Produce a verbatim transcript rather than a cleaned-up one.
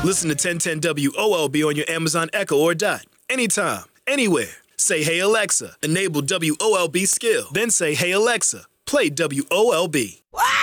Listen to ten ten W O L B on your Amazon Echo or Dot. Anytime, anywhere. Say, hey, Alexa, enable W O L B skill. Then say, hey, Alexa, play W O L B. Wow!